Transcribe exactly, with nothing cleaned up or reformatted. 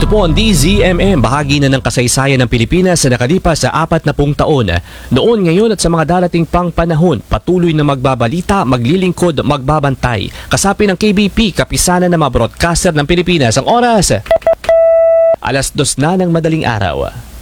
Ito po ang D Z M M, bahagi na ng kasaysayan ng Pilipinas sa nakalipas sa apat na pung taon. Noon, ngayon at sa mga darating pang panahon, patuloy na magbabalita, maglilingkod, magbabantay. Kasapi ng K B P, kapisanan ng mga broadcaster ng Pilipinas. Ang oras, alas dos na ng madaling araw.